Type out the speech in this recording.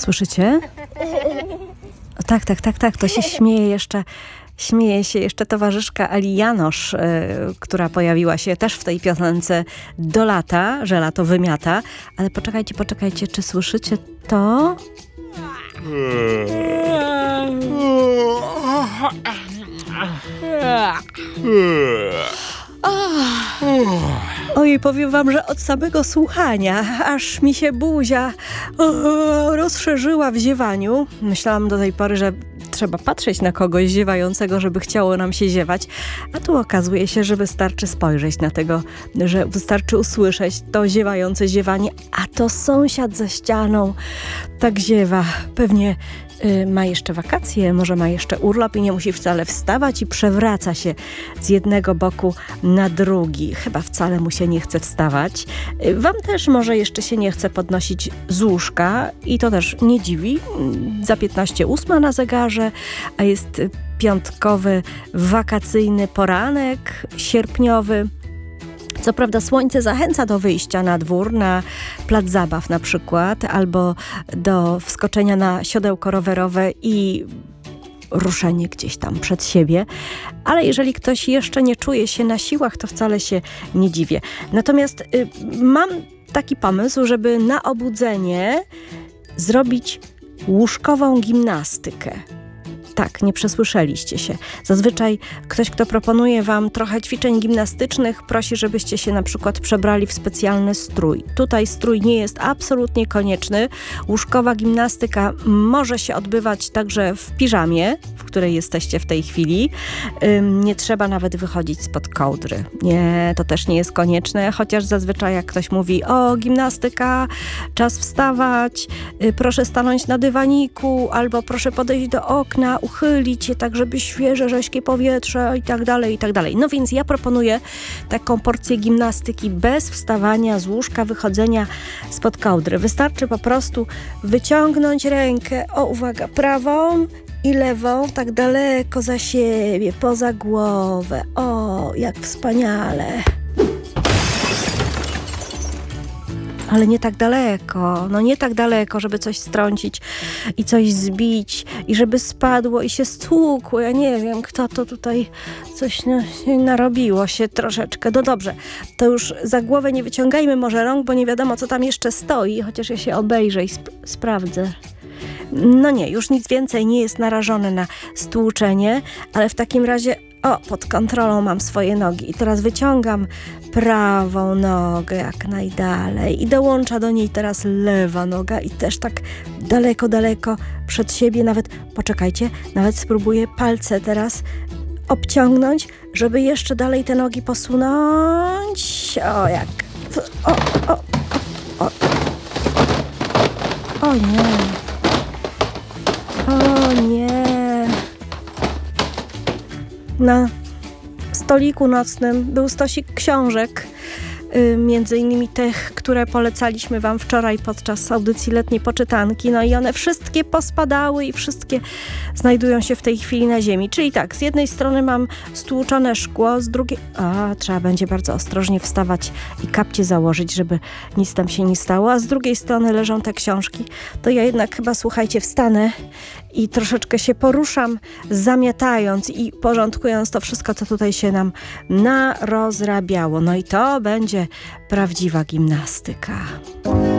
Słyszycie? O, tak, to się śmieje jeszcze. Śmieje się jeszcze towarzyszka Ali Janosz, która pojawiła się też w tej piosence do lata, że lato wymiata. Ale poczekajcie, czy słyszycie to? Oj, powiem wam, że od samego słuchania aż mi się buzia rozszerzyła w ziewaniu. Myślałam do tej pory, że trzeba patrzeć na kogoś ziewającego, żeby chciało nam się ziewać, a tu okazuje się, że wystarczy spojrzeć na tego, że wystarczy usłyszeć to ziewające ziewanie, a to sąsiad za ścianą tak ziewa. Pewnie ma jeszcze wakacje, może ma jeszcze urlop i nie musi wcale wstawać i przewraca się z jednego boku na drugi. Chyba wcale mu się nie chce wstawać. Wam też może jeszcze się nie chce podnosić z łóżka i to też nie dziwi. Za 15:08 na zegarze, a jest piątkowy, wakacyjny poranek sierpniowy. Co prawda słońce zachęca do wyjścia na dwór, na plac zabaw na przykład, albo do wskoczenia na siodełko rowerowe i ruszenie gdzieś tam przed siebie, ale jeżeli ktoś jeszcze nie czuje się na siłach, to wcale się nie dziwię. Natomiast mam taki pomysł, żeby na obudzenie zrobić łóżkową gimnastykę. Tak, nie przesłyszeliście się. Zazwyczaj ktoś, kto proponuje wam trochę ćwiczeń gimnastycznych, prosi, żebyście się na przykład przebrali w specjalny strój. Tutaj strój nie jest absolutnie konieczny. Łóżkowa gimnastyka może się odbywać także w piżamie, w której jesteście w tej chwili. Nie trzeba nawet wychodzić spod kołdry. Nie, to też nie jest konieczne, chociaż zazwyczaj jak ktoś mówi: o, gimnastyka, czas wstawać, proszę stanąć na dywaniku, albo proszę podejść do okna, uchylić je tak, żeby świeże, rześkie powietrze i tak dalej, i tak dalej. No więc ja proponuję taką porcję gimnastyki bez wstawania z łóżka, wychodzenia spod kołdry. Wystarczy po prostu wyciągnąć rękę, o uwaga, prawą i lewą, tak daleko za siebie, poza głowę. O, jak wspaniale. Ale nie tak daleko, nie tak daleko, żeby coś strącić i coś zbić i żeby spadło i się stłukło. Ja nie wiem, kto to tutaj coś narobiło się troszeczkę. No dobrze, to już za głowę nie wyciągajmy może rąk, bo nie wiadomo, co tam jeszcze stoi, chociaż ja się obejrzę i sprawdzę. No nie, już nic więcej nie jest narażone na stłuczenie, ale w takim razie pod kontrolą mam swoje nogi i teraz wyciągam prawą nogę jak najdalej i dołącza do niej teraz lewa noga i też tak daleko przed siebie, nawet spróbuję palce teraz obciągnąć, żeby jeszcze dalej te nogi posunąć. O, jak... O nie. O nie. Na stoliku nocnym był stosik książek, między innymi tych, które polecaliśmy wam wczoraj podczas audycji Letniej Poczytanki. No i one wszystkie pospadały i wszystkie znajdują się w tej chwili na ziemi. Czyli tak, z jednej strony mam stłuczone szkło, z drugiej... trzeba będzie bardzo ostrożnie wstawać i kapcie założyć, żeby nic tam się nie stało, a z drugiej strony leżą te książki. To ja jednak chyba, słuchajcie, wstanę i troszeczkę się poruszam, zamiatając i porządkując to wszystko, co tutaj się nam narozrabiało. No i to będzie prawdziwa gimnastyka.